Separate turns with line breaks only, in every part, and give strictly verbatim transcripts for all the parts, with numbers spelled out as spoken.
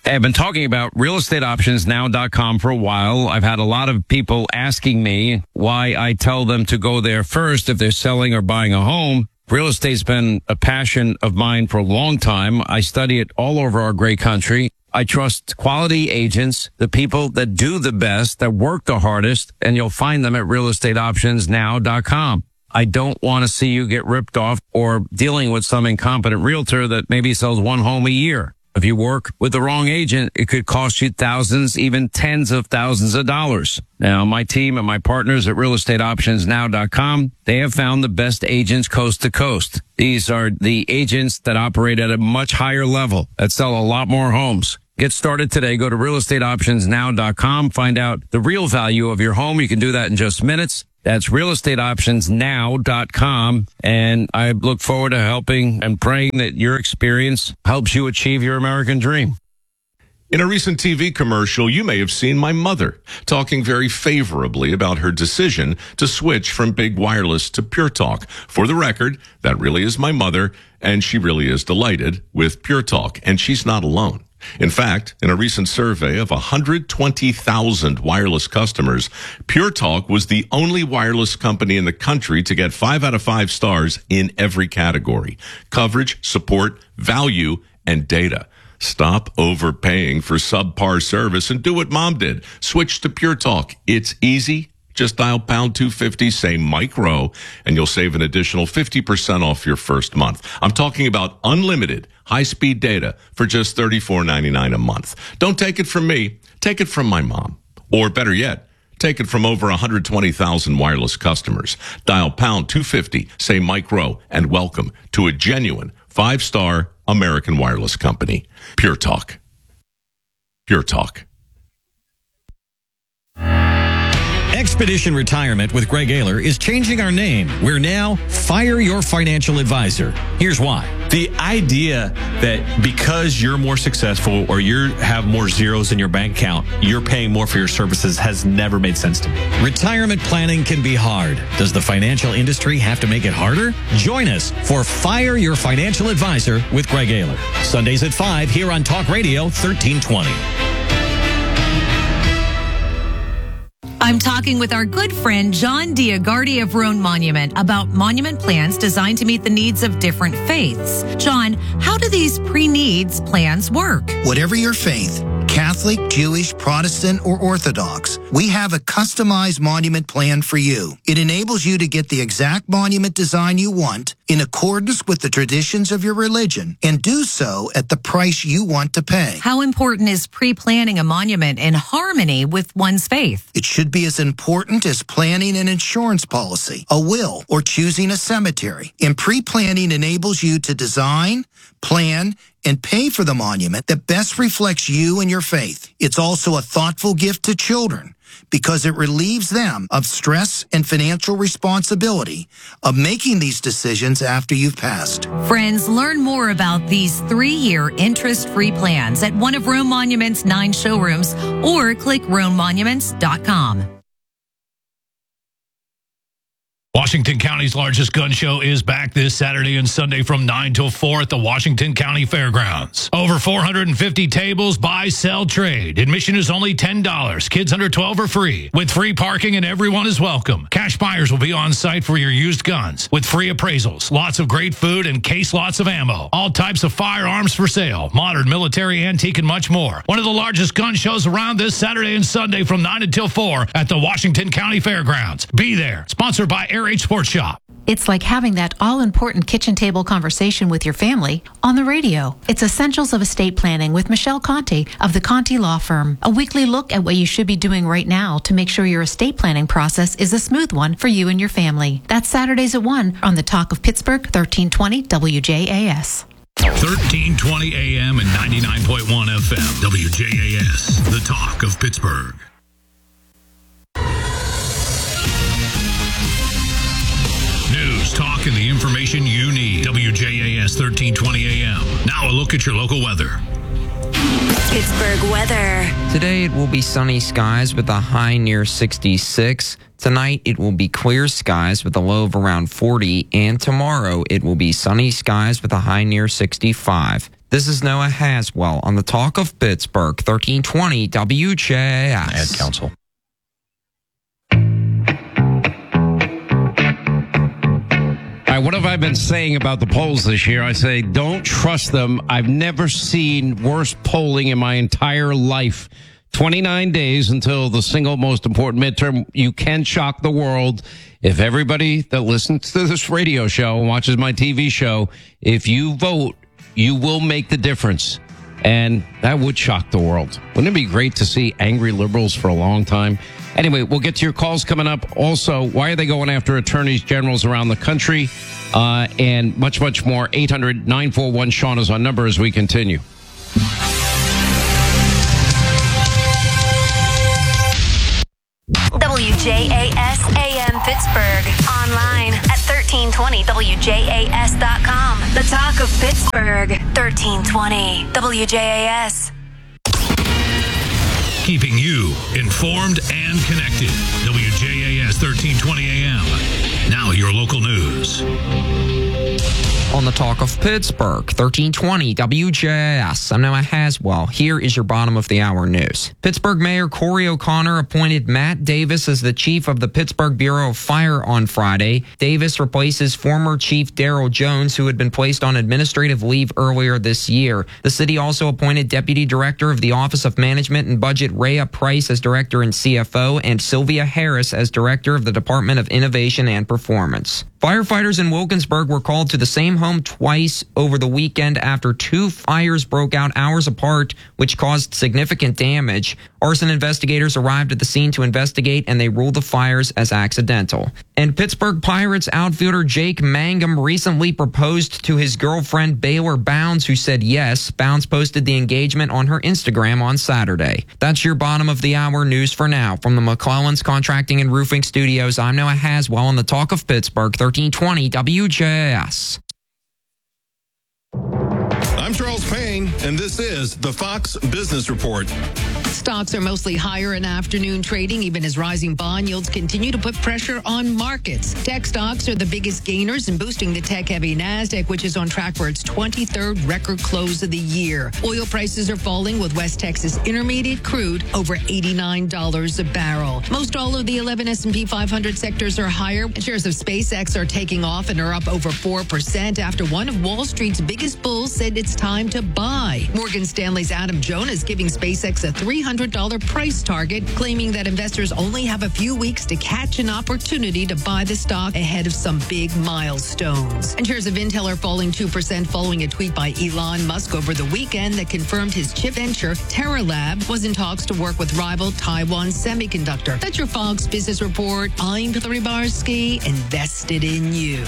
I've been talking about real estate options now dot com for a while. I've had a lot of people asking me why I tell them to go there first if they're selling or buying a home. Real estate's been a passion of mine for a long time. I study it all over our great country. I trust quality agents, the people that do the best, that work the hardest, and you'll find them at real estate options now dot com. I don't want to see you get ripped off or dealing with some incompetent realtor that maybe sells one home a year. If you work with the wrong agent, it could cost you thousands, even tens of thousands of dollars. Now, my team and my partners at real estate options now dot com, they have found the best agents coast to coast. These are the agents that operate at a much higher level, that sell a lot more homes. Get started today. Go to real estate options now dot com. Find out the real value of your home. You can do that in just minutes. That's real estate options now dot com. And I look forward to helping and praying that your experience helps you achieve your American dream.
In a recent T V commercial, you may have seen my mother talking very favorably about her decision to switch from big wireless to Pure Talk. For the record, that really is my mother, and she really is delighted with Pure Talk, and she's not alone. In fact, in a recent survey of one hundred twenty thousand wireless customers, Pure Talk was the only wireless company in the country to get five out of five stars in every category: coverage, support, value, and data. Stop overpaying for subpar service and do what Mom did. Switch to Pure Talk. It's easy. Just dial pound two fifty, say Mike Rowe, and you'll save an additional fifty percent off your first month. I'm talking about unlimited high-speed data for just thirty-four ninety-nine a month. Don't take it from me. Take it from my mom. Or better yet, take it from over one hundred twenty thousand wireless customers. Dial pound two fifty, say Mike Rowe, and welcome to a genuine five-star American wireless company. Pure Talk. Pure Talk.
Expedition Retirement with Greg Ayler is changing our name. We're now Fire Your Financial Advisor. Here's why.
The idea that because you're more successful or you have more zeros in your bank account, you're paying more for your services has never made sense to me.
Retirement planning can be hard. Does the financial industry have to make it harder? Join us for Fire Your Financial Advisor with Greg Ayler. Sundays at five here on Talk Radio thirteen twenty.
I'm talking with our good friend John Diagardi of Roan Monument about monument plans designed to meet the needs of different faiths. John, how do these pre-needs plans work?
Whatever your faith, Catholic, Jewish, Protestant, or Orthodox, we have a customized monument plan for you. It enables you to get the exact monument design you want in accordance with the traditions of your religion and do so at the price you want to pay.
How important is pre-planning a monument in harmony with one's faith?
It should be as important as planning an insurance policy, a will, or choosing a cemetery. And pre-planning enables you to design, plan, and pay for the monument that best reflects you and your faith. It's also a thoughtful gift to children because it relieves them of stress and financial responsibility of making these decisions after you've passed.
Friends, learn more about these three-year interest-free plans at one of Roan Monument's nine showrooms or click roan monuments dot com.
Washington County's largest gun show is back this Saturday and Sunday from nine till four at the Washington County Fairgrounds. Over four hundred fifty tables, buy, sell, trade. Admission is only ten dollars. Kids under twelve are free. With free parking and everyone is welcome. Cash buyers will be on site for your used guns with free appraisals. Lots of great food and case lots of ammo. All types of firearms for sale. Modern, military, antique, and much more. One of the largest gun shows around this Saturday and Sunday from nine until four at the Washington County Fairgrounds. Be there. Sponsored by Air H Sports Shop.
It's like having that all-important kitchen table conversation with your family on the radio. It's Essentials of Estate Planning with Michelle Conte of the Conte Law Firm. A weekly look at what you should be doing right now to make sure your estate planning process is a smooth one for you and your family. That's Saturdays at one on the Talk of Pittsburgh, thirteen twenty W J A S.
thirteen twenty A M and ninety-nine point one F M. W J A S, the Talk of Pittsburgh. News, talk, and the information you need. W J A S thirteen twenty A M. Now a look at your local weather.
Pittsburgh weather.
Today it will be sunny skies with a high near sixty-six. Tonight it will be clear skies with a low of around forty. And tomorrow it will be sunny skies with a high near sixty-five. This is Noah Haswell on the Talk of Pittsburgh, thirteen twenty W J A S.
Ad Council. All right, what have I been saying about the polls this year? I say don't trust them. I've never seen worse polling in my entire life. twenty-nine days until the single most important midterm. You can shock the world. If everybody that listens to this radio show and watches my T V show, if you vote, you will make the difference. And that would shock the world. Wouldn't it be great to see angry liberals for a long time? Anyway, we'll get to your calls coming up. Also, why are they going after attorneys generals around the country? Uh, and much, much more. eight hundred nine four one Sean is our number as we continue.
W J A S A M Pittsburgh. Online at thirteen twenty W J A S dot com. The Talk of Pittsburgh. thirteen twenty W J A S.
Keeping you informed and connected. W J A S thirteen twenty A M. Now your local news.
On the Talk of Pittsburgh, thirteen twenty W J A S. I'm Noah Haswell. Here is your bottom of the hour news. Pittsburgh Mayor Corey O'Connor appointed Matt Davis as the chief of the Pittsburgh Bureau of Fire on Friday. Davis replaces former Chief Daryl Jones, who had been placed on administrative leave earlier this year. The city also appointed Deputy Director of the Office of Management and Budget Rhea Price as Director and C F O, and Sylvia Harris as Director of the Department of Innovation and Performance. Firefighters in Wilkinsburg were called to the same home twice over the weekend after two fires broke out hours apart, which caused significant damage. Arson investigators arrived at the scene to investigate, and they ruled the fires as accidental. And Pittsburgh Pirates outfielder Jake Mangum recently proposed to his girlfriend Baylor Bounds, who said yes. Bounds posted the engagement on her Instagram on Saturday. That's your bottom of the hour news for now. From the McClellan's Contracting and Roofing Studios, I'm Noah Haswell on the Talk of Pittsburgh, thirteen twenty W J A S.
I'm Charles Payne, and this is the Fox Business Report.
Stocks are mostly higher in afternoon trading, even as rising bond yields continue to put pressure on markets. Tech stocks are the biggest gainers and boosting the tech-heavy NASDAQ, which is on track for its twenty-third record close of the year. Oil prices are falling, with West Texas Intermediate crude over eighty-nine dollars a barrel. Most all of the eleven S and P five hundred sectors are higher. Shares of SpaceX are taking off and are up over four percent after one of Wall Street's biggest bulls said it's time to buy. Morgan Stanley's Adam Jones is giving SpaceX a three hundred dollars price target, claiming that investors only have a few weeks to catch an opportunity to buy the stock ahead of some big milestones. And shares of Intel are falling two percent following a tweet by Elon Musk over the weekend that confirmed his chip venture, Terra Lab, was in talks to work with rival Taiwan Semiconductor. That's your Fox Business Report. I'm Hillary Barsky, invested in you.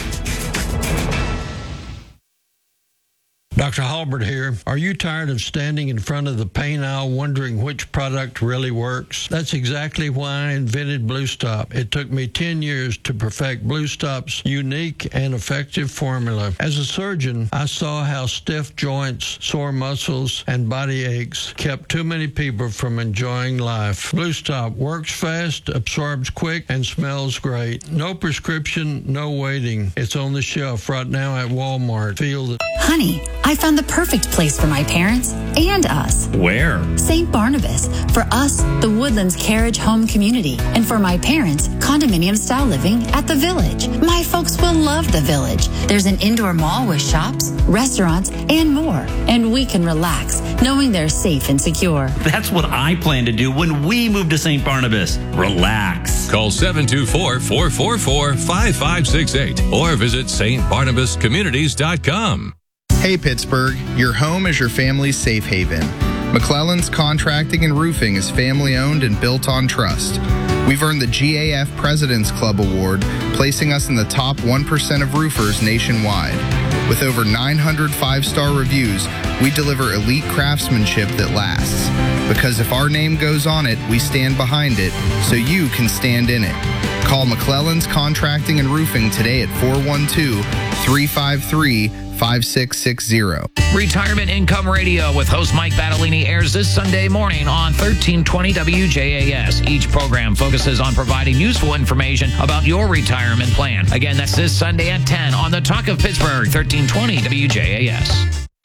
Doctor Halbert here. Are you tired of standing in front of the pain aisle wondering which product really works? That's exactly why I invented Blue Stop. It took me ten years to perfect Blue Stop's unique and effective formula. As a surgeon, I saw how stiff joints, sore muscles, and body aches kept too many people from enjoying life. Blue Stop works fast, absorbs quick, and smells great. No prescription, no waiting. It's on the shelf right now at Walmart. Feel the...
Honey, I found the perfect place for my parents and us.
Where?
Saint Barnabas. For us, the Woodlands Carriage Home Community. And for my parents, condominium-style living at the Village. My folks will love the Village. There's an indoor mall with shops, restaurants, and more. And we can relax, knowing they're safe and secure.
That's what I plan to do when we move to Saint Barnabas. Relax.
Call seven two four, four four four, five five six eight or visit S T Barnabas Communities dot com.
Hey Pittsburgh, your home is your family's safe haven. McClellan's Contracting and Roofing is family owned and built on trust. We've earned the G A F President's Club Award, placing us in the top one percent of roofers nationwide. With over nine hundred five-star reviews, we deliver elite craftsmanship that lasts. Because if our name goes on it, we stand behind it, so you can stand in it. Call McClellan's Contracting and Roofing today at four one two, three five three, five six six zero.
Retirement Income Radio with host Mike Battolini airs this Sunday morning on thirteen twenty W J A S. Each program focuses on providing useful information about your retirement plan. Again, that's this Sunday at ten on the Talk of Pittsburgh, thirteen twenty W J A S.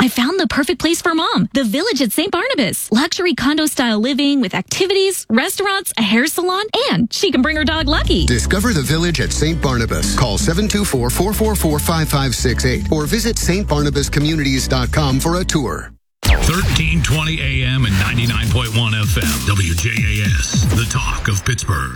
I found the perfect place for Mom, the Village at Saint Barnabas. Luxury condo-style living with activities, restaurants, a hair salon, and she can bring her dog Lucky.
Discover the Village at Saint Barnabas. Call seven two four, four four four, five five six eight or visit s t barnabas communities dot com for a tour.
thirteen twenty A M and ninety-nine point one F M. W J A S, the talk of Pittsburgh.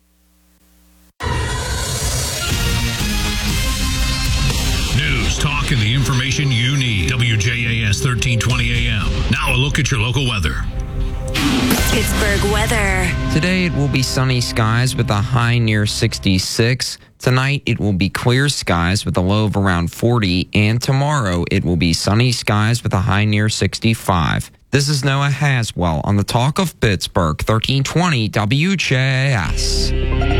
News, talk, and the information you need. W J A S thirteen twenty A M. Now a look at your local weather.
Pittsburgh weather.
Today it will be sunny skies with a high near sixty-six. Tonight it will be clear skies with a low of around forty. And tomorrow it will be sunny skies with a high near sixty-five. This is Noah Haswell on the Talk of Pittsburgh, thirteen twenty W J A S.